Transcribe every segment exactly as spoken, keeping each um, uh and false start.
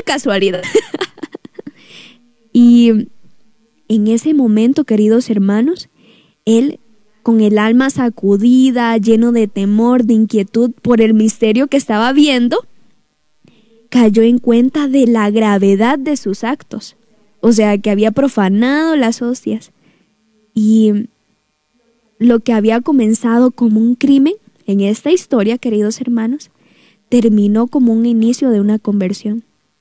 casualidad. Y en ese momento, queridos hermanos, él, con el alma sacudida, lleno de temor, de inquietud por el misterio que estaba viendo, cayó en cuenta de la gravedad de sus actos. O sea, que había profanado las hostias. Y lo que había comenzado como un crimen en esta historia, queridos hermanos, terminó como un inicio de una conversión.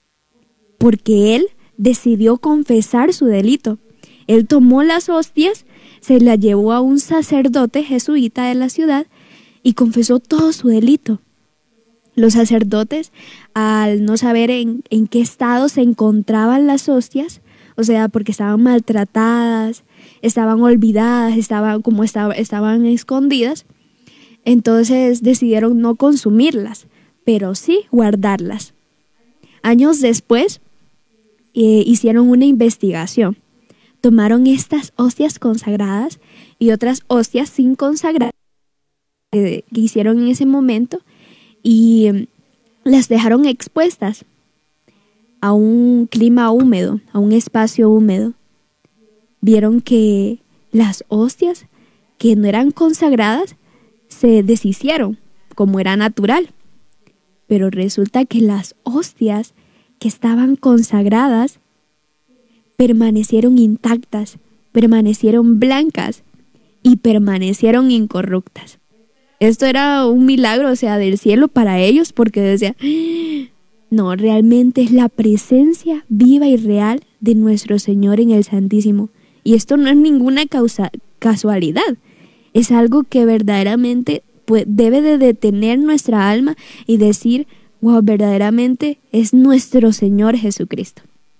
Porque él decidió confesar su delito. Él tomó las hostias, se las llevó a un sacerdote jesuita de la ciudad y confesó todo su delito. Los sacerdotes, al no saber en, en qué estado se encontraban las hostias, o sea, porque estaban maltratadas, estaban olvidadas, estaban como estaba, estaban escondidas, entonces decidieron no consumirlas, pero sí guardarlas. Años después, eh, hicieron una investigación. Tomaron estas hostias consagradas y otras hostias sin consagrar eh, que hicieron en ese momento y eh, las dejaron expuestas a un clima húmedo, a un espacio húmedo. Vieron que las hostias que no eran consagradas se deshicieron, como era natural. Pero resulta que las hostias que estaban consagradas permanecieron intactas, permanecieron blancas y permanecieron incorruptas. Esto era un milagro, o sea, del cielo para ellos, porque decían, no, realmente es la presencia viva y real de nuestro Señor en el Santísimo. Y esto no es ninguna causa, casualidad, es algo que verdaderamente pues, debe de detener nuestra alma y decir, wow, verdaderamente es nuestro Señor Jesucristo.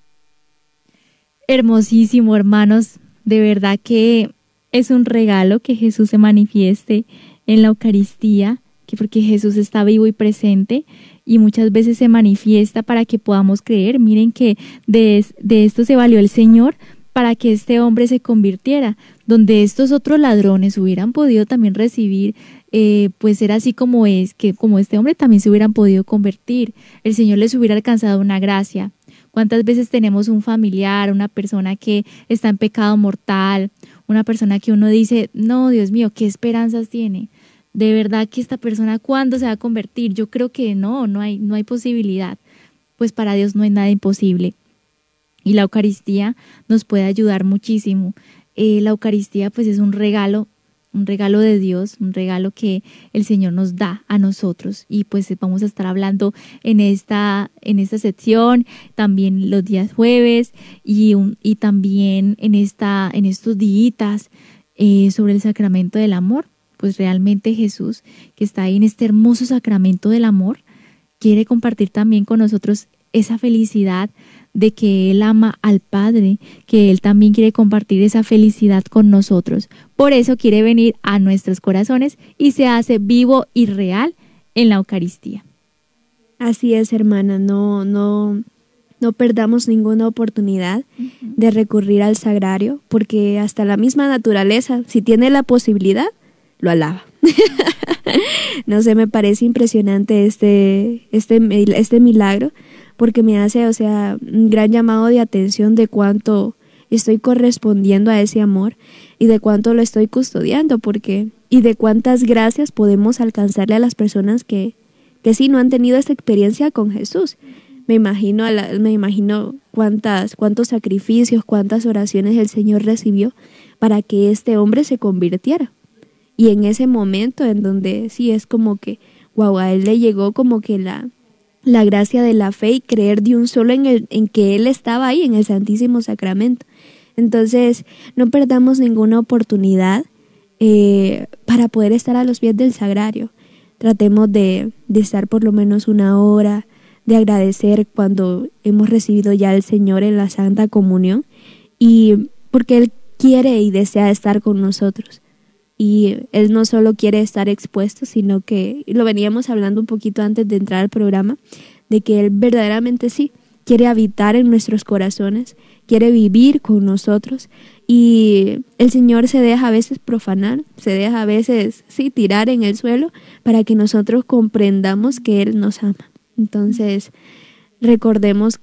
Hermosísimo, hermanos, de verdad que es un regalo que Jesús se manifieste en la Eucaristía, que porque Jesús está vivo y presente y muchas veces se manifiesta para que podamos creer. Miren que de, de esto se valió el Señor para que este hombre se convirtiera, donde estos otros ladrones hubieran podido también recibir, eh, pues era así como es, que como este hombre también se hubieran podido convertir, el Señor les hubiera alcanzado una gracia. ¿Cuántas veces tenemos un familiar, una persona que está en pecado mortal, una persona que uno dice, no, Dios mío, ¿qué esperanzas tiene? De verdad que esta persona, ¿cuándo se va a convertir? Yo creo que no, no hay, no hay posibilidad. Pues para Dios no hay nada imposible. Y la Eucaristía nos puede ayudar muchísimo. Eh, la Eucaristía pues es un regalo, un regalo de Dios, un regalo que el Señor nos da a nosotros. Y pues vamos a estar hablando en esta, en esta sección, también los días jueves y, un, y también en, esta, en estos días eh, sobre el sacramento del amor. Pues realmente Jesús, que está ahí en este hermoso sacramento del amor, quiere compartir también con nosotros esa felicidad de que Él ama al Padre, que Él también quiere compartir esa felicidad con nosotros. Por eso quiere venir a nuestros corazones y se hace vivo y real en la Eucaristía. Así es, hermana, no, no, no perdamos ninguna oportunidad uh-huh. de recurrir al sagrario, porque hasta la misma naturaleza, si tiene la posibilidad, lo alaba. No sé, me parece impresionante este, este, este milagro, porque me hace, o sea, un gran llamado de atención de cuánto estoy correspondiendo a ese amor y de cuánto lo estoy custodiando, porque y de cuántas gracias podemos alcanzarle a las personas que, que sí no han tenido esta experiencia con Jesús. Me imagino, a la, me imagino cuántas, cuántos sacrificios, cuántas oraciones el Señor recibió para que este hombre se convirtiera. Y en ese momento en donde sí es como que, wow, a él le llegó como que la, la gracia de la fe y creer de un solo en, el, en que él estaba ahí en el Santísimo Sacramento. Entonces, no perdamos ninguna oportunidad eh, para poder estar a los pies del sagrario. Tratemos de, de estar por lo menos una hora, de agradecer cuando hemos recibido ya al Señor en la Santa Comunión, y porque Él quiere y desea estar con nosotros. Y Él no solo quiere estar expuesto, sino que, lo veníamos hablando un poquito antes de entrar al programa, de que Él verdaderamente sí quiere habitar en nuestros corazones, quiere vivir con nosotros, y el Señor se deja a veces profanar, se deja a veces sí tirar en el suelo para que nosotros comprendamos que Él nos ama. Entonces, recordemos